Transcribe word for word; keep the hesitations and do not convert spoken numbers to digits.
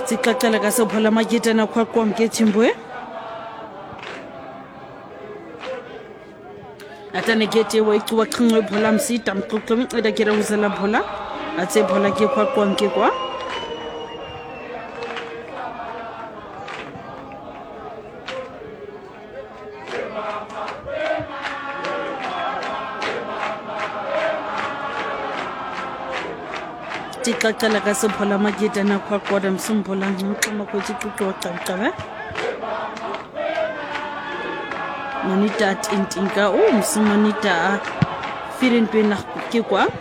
Tixaxela ka sephola makete na kwa kwa mkechimbwe atane gete wa ikuwa kngwe phola msita mxoxo mnceda kera uzela phola atse phola ke kwa kwa mke kwa Tixaxela ka sephola makete na kwa kwa da msimphola ngxoxo ko tixoxo xaxabe Manita tintinka o msimanita firin pena ke kwa